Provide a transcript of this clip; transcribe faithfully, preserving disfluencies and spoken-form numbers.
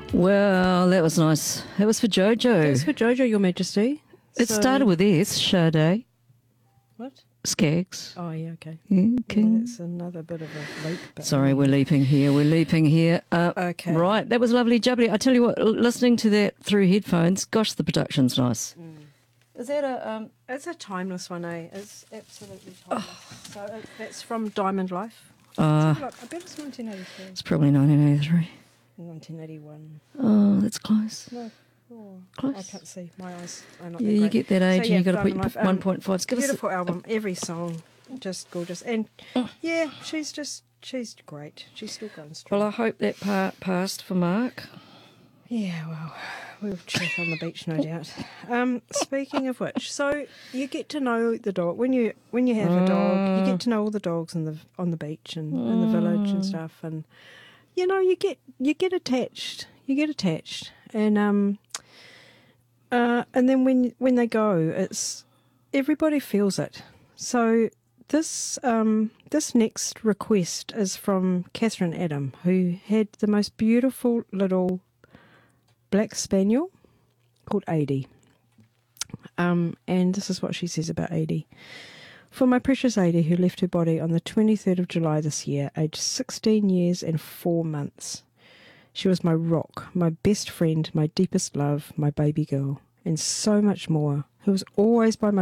Well, that was nice. That was for Jojo. It's for Jojo, Your Majesty. It So- started with S, Sade, What? Skaggs. Oh, yeah, okay. Yeah, Yeah, King. that's another bit of a leap. but- Sorry, we're leaping here. We're leaping here. Uh, Okay. Right, that was lovely, jubbly. I tell you what, listening to that through headphones, gosh, the production's nice. Is that a... Um, It's a timeless one, eh? It's absolutely timeless. So it, that's from Diamond Life. uh, Look, I bet it's nineteen eighty-three. it's probably nineteen eighty-three. nineteen eighty-one. Oh, that's close. No. Oh, I Close. can't see. My eyes are not Yeah, that you great. get that age So, yeah, and you've got to put Diamond your Life, um, one point five. Give us Beautiful album. Every song, just gorgeous. And yeah, she's just, she's great. She's still going strong. Well, I hope that part passed for Mark. Yeah, well, we'll chat on the beach, no doubt. Um, speaking of which, so you get to know the dog when you when you have a dog. You get to know all the dogs in the on the beach and in the village and stuff, and you know you get you get attached. You get attached, and um, uh, and then when when they go, it's everybody feels it. So this um this next request is from Catherine Adam, who had the most beautiful little black spaniel called Adie. Um, and this is what she says about Adie. For my precious Adie, who left her body on the twenty-third of July this year, aged sixteen years and four months. She was my rock, my best friend, my deepest love, my baby girl, and so much more, who was always by my